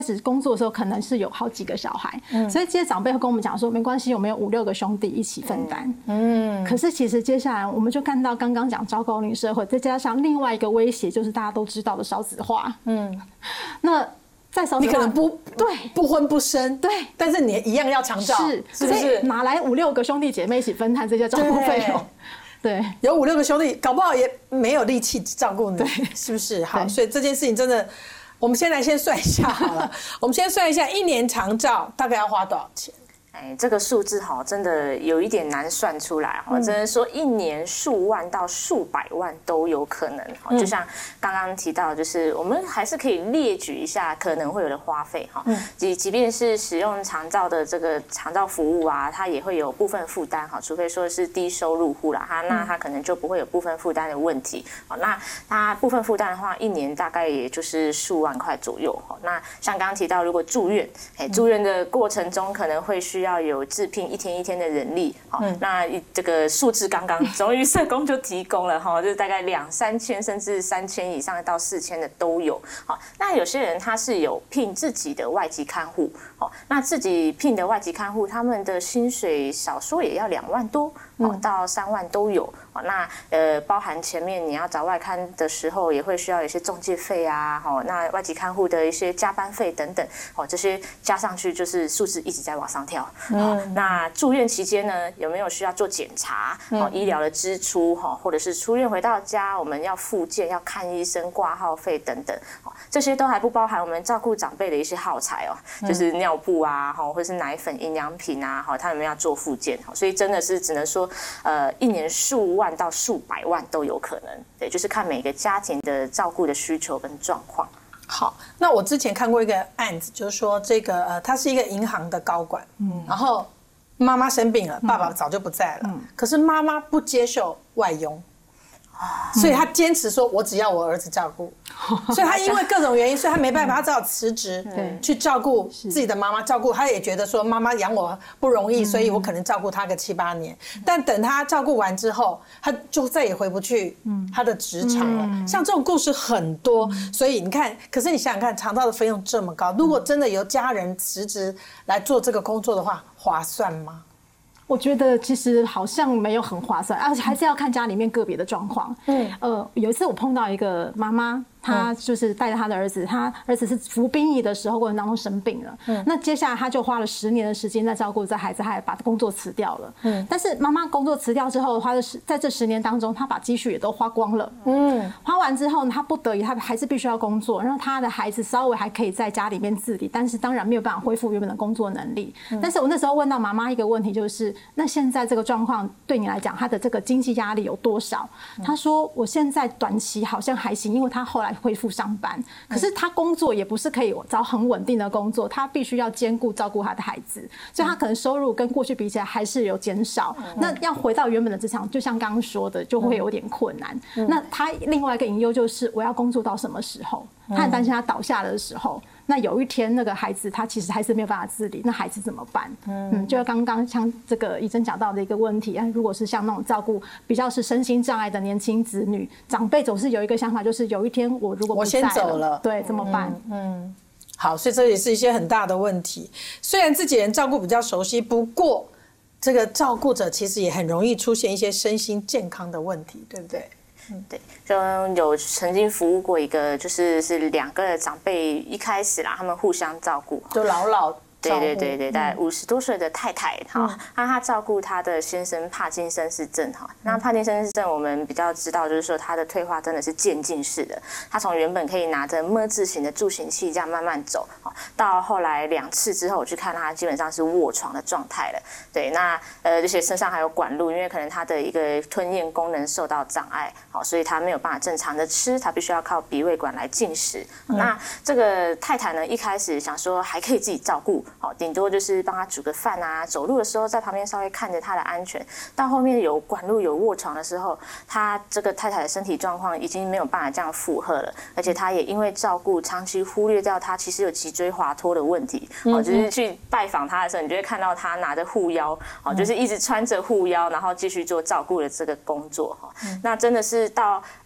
始工作的时候可能是有好几个小孩，所以这些长辈会跟我们讲说，没关系，我们有5、6个兄弟一起分担。可是其实接下来我们就看到刚刚讲糟糕龄社会，再加上另外一个威胁就是大家都知道的少子化。那在少子化， 你可能对不婚不生， 对， 但是你一样要长照，是不是？ 哪来5、6个兄弟姐妹一起分摊这些照顾费用？对， 有5、6个兄弟，搞不好也没有力气照顾你，是不是？好，所以这件事情真的。我们先算一下好了，我们先算一下1年长照大概要花多少钱？ 这个数字真的有一点难算出来只能说1年数万到数百万都有可能就像刚刚提到，就是我们还是可以列举一下可能会有的花费即便是使用长照的这个长照服务啊，它也会有部分负担除非说是低收入户啦，那它可能就不会有部分负担的问题那它部分负担的话，1年大概也就是数万块左右那像刚刚提到，如果住院住院的过程中可能会需要有自聘一天一天的人力那这个数字刚刚荣誉社工就提供了就是大概2、3千甚至3000以上到4000的都有那有些人他是有聘自己的外籍看护那自己聘的外籍看护，他们的薪水少说也要2万多到3万都有那包含前面你要找外看的时候，也会需要有一些中介费啊那外籍看护的一些加班费等等这些加上去，就是数字一直在往上跳那住院期间呢，有没有需要做检查医疗的支出或者是出院回到家我们要复健要看医生挂号费等等这些都还不包含我们照顾长辈的一些耗材就是尿布啊或者是奶粉营养品啊他们要做复健所以真的是只能说1年数万到数百万都有可能对，就是看每个家庭的照顾的需求跟状况。 好，那我之前看过一个案子，就是说这个他是一个银行的高管然后妈妈生病了爸爸早就不在了可是妈妈不接受外佣所以他坚持说我只要我儿子照顾所以他因为各种原因，所以他没办法，他只好辞职去照顾自己的妈妈，照顾他也觉得说妈妈养我不容易所以我可能照顾他个7、8年但等他照顾完之后，他就再也回不去他的职场了像这种故事很多所以你看，可是你想想看，长照的费用这么高，如果真的由家人辞职来做这个工作的话，划算吗？ 我觉得其实好像没有很划算，而且还是要看家里面个别的状况。有一次我碰到一个妈妈，她就是带着她的儿子，她儿子是服兵役的时候过程当中生病了。那接下来她就花了10年的时间在照顾这孩子，还把工作辞掉了。但是妈妈工作辞掉之后，在这10年当中，她把积蓄也都花光了。花完之后，她不得已，她还是必须要工作，让她的孩子稍微还可以在家里面自理，但是当然没有办法恢复原本的工作能力。但是我那时候问到妈妈一个问题，就是那现在这个状况对你来讲，她的这个经济压力有多少？她说我现在短期好像还行，因为她后来恢复上班，可是她工作也不是可以找很稳定的工作，她必须要兼顾照顾她的孩子，所以她可能收入跟过去比起来还是有减少。那要回到原本的职场，就像刚刚说的，就会有点困难。那她另外一个隐忧就是我要工作到什么时候？她很担心她倒下的时候。那有一天那个孩子他其实还是没有办法自理，那孩子怎么办？就刚刚像这个医生讲到的一个问题，如果是像那种照顾比较是身心障碍的年轻子女，长辈总是有一个想法，就是有一天我如果不在了，我先走了，对，怎么办？ 好，所以这也是一些很大的问题。虽然自己人照顾比较熟悉，不过这个照顾者其实也很容易出现一些身心健康的问题，对不对？ 对，就有曾经服务过一个，是2个长辈一开始啦，他们互相照顾， 就老对，大概50多岁的太太她照顾她的先生帕金森氏症那帕金森氏症我们比较知道，就是说她的退化真的是渐进式的，她从原本可以拿着么字形的助行器这样慢慢走，到后来2次之后我去看她，基本上是卧床的状态了。对，那而且身上还有管路，因为可能她的一个吞咽功能受到障碍，所以她没有办法正常的吃，她必须要靠鼻胃管来进食。那这个太太呢，一开始想说还可以自己照顾。顶多就是帮他煮个饭啊，走路的时候在旁边稍微看着他的安全。到后面有管路有卧床的时候，他这个太太的身体状况已经没有办法这样负荷了，而且他也因为照顾长期忽略掉他其实有脊椎滑脱的问题。就是去拜访他的时候，你就会看到他拿着护腰，就是一直穿着护腰，然后继续做照顾的这个工作。那真的是到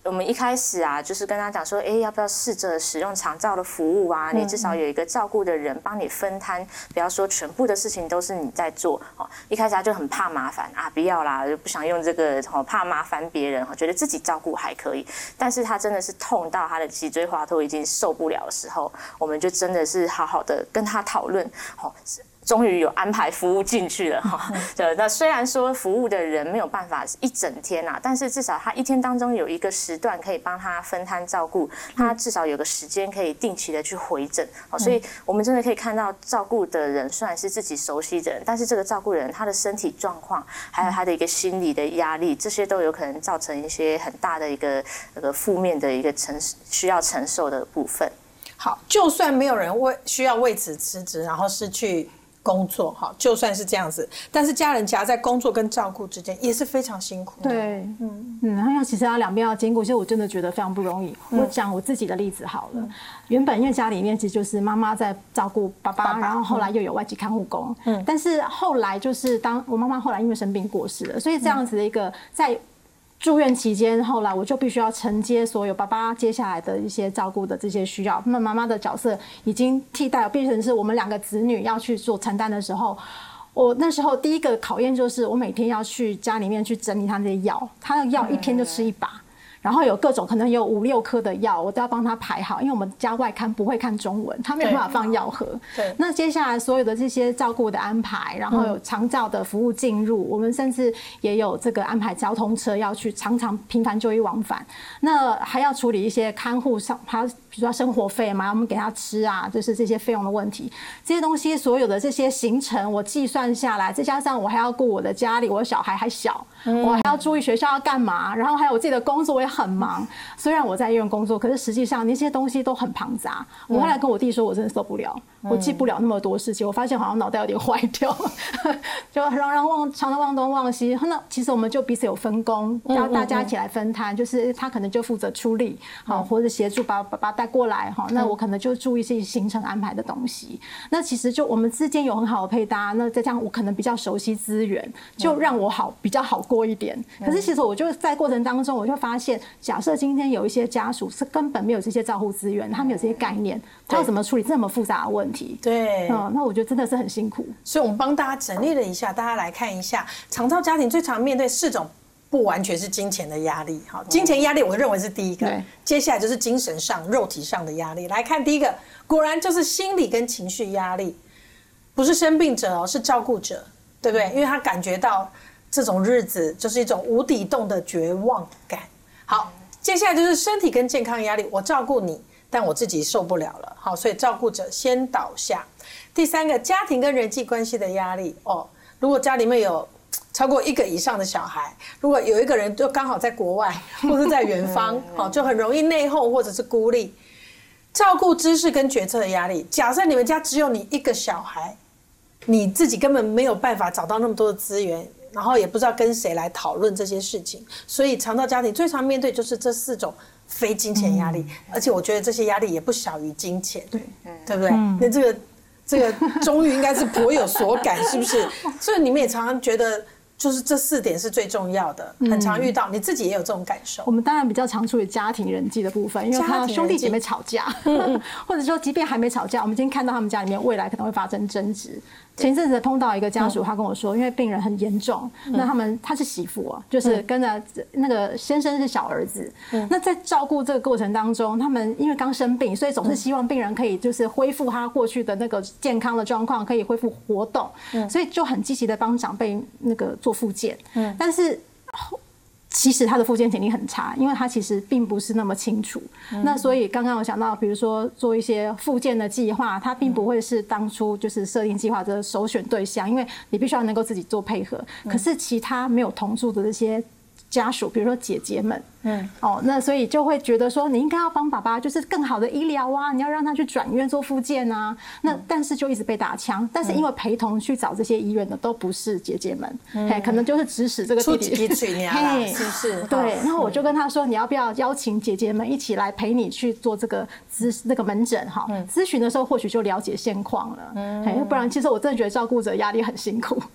我们一开始啊，就是跟他讲说，要不要试着使用长照的服务啊？你至少有一个照顾的人帮你分摊，不要说全部的事情都是你在做。一开始他就很怕麻烦啊，不要啦，就不想用这个，怕麻烦别人，觉得自己照顾还可以。但是他真的是痛到他的脊椎滑脱已经受不了的时候，我们就真的是好好的跟他讨论，终于有安排服务进去了哈。那虽然说服务的人没有办法一整天啊，但是至少他一天当中有一个时段可以帮他分摊照顾，他至少有个时间可以定期的去回诊。所以我们真的可以看到，照顾的人虽然是自己熟悉的人，但是这个照顾人他的身体状况，还有他的一个心理的压力，这些都有可能造成一些很大的一个负面的一个需要承受的部分。 好，就算没有人需要为此辞职，然后失去工作哈，就算是这样子，但是家人夹在工作跟照顾之间也是非常辛苦的。 对，然后其实他两边要兼顾，其实我真的觉得非常不容易。我讲我自己的例子好了，原本因为家里面其实就是妈妈在照顾爸爸，然后后来又有外籍看护工，但是后来就是当我妈妈后来因为生病过世了，所以这样子的一个在住院期间，后来我就必须要承接所有爸爸接下来的一些照顾的这些需要。那妈妈的角色已经替代，变成是我们两个子女要去做承担的时候，我那时候第一个考验就是我每天要去家里面去整理他那些药，他的药一天就吃一把。然后有各种可能有5、6颗的药，我都要帮他排好，因为我们家外看不会看中文，他没有办法放药盒。 对。 那接下来所有的这些照顾的安排，然后有长照的服务进入，我们甚至也有这个安排交通车要去常常频繁就医往返。那还要处理一些看护上，他比如说生活费嘛，我们给他吃啊，就是这些费用的问题，这些东西所有的这些行程我计算下来，再加上我还要顾我的家里，我的小孩还小，我还要注意学校要干嘛，然后还有我自己的工作我也很忙。虽然我在医院工作，可是实际上那些东西都很庞杂。我后来跟我弟说，我真的受不了，我记不了那么多事情。我发现好像脑袋有点坏掉，就常常忘东忘西。那其实我们就彼此有分工，要大家一起来分摊，就是他可能就负责出力，好，或者协助把爸爸带过来，哈，那我可能就注意这些行程安排的东西。那其实就我们之间有很好的配搭，那再加上我可能比较熟悉资源，就让我比较好过一点。可是其实我就在过程当中，我就发现，假设今天有一些家属是根本没有这些照护资源，他没有这些概念，他要怎么处理这么复杂的问题？ 对， 那我觉得真的是很辛苦。 所以我们帮大家整理了一下，大家来看一下，长照家庭最常面对4种不完全是金钱的压力。好，金钱压力我认为是第一个，接下来就是精神上、肉体上的压力。来看第一个，果然就是心理跟情绪压力，不是生病者哦，是照顾者，对不对？因为他感觉到这种日子就是一种无底洞的绝望感。好，接下来就是身体跟健康压力，我照顾你，但我自己受不了了，好，所以照顾者先倒下。第3个，家庭跟人际关系的压力哦，如果家里面有超过1个以上的小孩，如果有一个人就刚好在国外或是在远方，好，就很容易内讧或者是孤立。照顾知识跟决策的压力，假设你们家只有你1个小孩，你自己根本没有办法找到那么多的资源，然后也不知道跟谁来讨论这些事情，所以长照家庭最常面对就是这4种非金钱压力，而且我觉得这些压力也不小于金钱，对不对？那这个终于应该是颇有所感，是不是？所以你们也常常觉得，就是这4点是最重要的，很常遇到，你自己也有这种感受。 我们当然比较常处理家庭人际的部分，因为看到兄弟姐妹吵架，或者说即便还没吵架，我们今天看到他们家里面未来可能会发生争执。前一阵子碰到一个家属，他跟我说，因为病人很严重，那他是媳妇哦，就是跟着那个先生是小儿子，那在照顾这个过程当中，他们因为刚生病，所以总是希望病人可以就是恢复他过去的那个健康的状况，可以恢复活动，所以就很积极的帮长辈那个做复健，但是其实他的复健潜力很差，因为他其实并不是那么清楚。那所以刚刚我想到，比如说做一些复健的计划，他并不会是当初就是设定计划的首选对象，因为你必须要能够自己做配合。可是其他没有同住的这些家属，比如说姐姐们，那所以就会觉得说，你应该要帮爸爸，就是更好的医疗啊，你要让他去转院做复健啊。那但是就一直被打枪，但是因为陪同去找这些医院的都不是姐姐们，可能就是指使这个弟弟出几啦，是不是？ 对，然后我就跟他说，你要不要邀请姐姐们一起来陪你去做这个门诊哈？咨询的时候或许就了解现况了，不然其实我真的觉得照顾者压力很辛苦。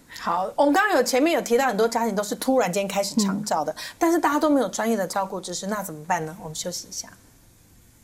好，我们刚刚前面有提到很多家庭都是突然间开始长照的，但是大家都没有专业的照顾知识，那怎么办呢？我们休息一下。